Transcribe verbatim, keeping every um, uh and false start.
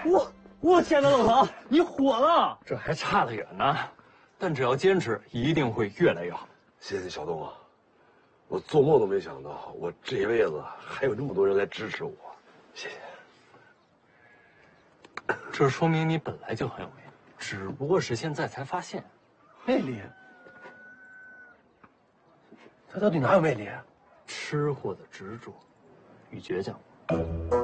我我天哪，老唐，你火了！ 这还差得远呢，但只要坚持，一定会越来越好。 谢谢小东啊，我做梦都没想到，我这一辈子还有这么多人来支持我，谢谢。 这说明你本来就很有魅力，只不过是现在才发现。 魅力？他到底哪有魅力啊？ 吃货的执着与倔强。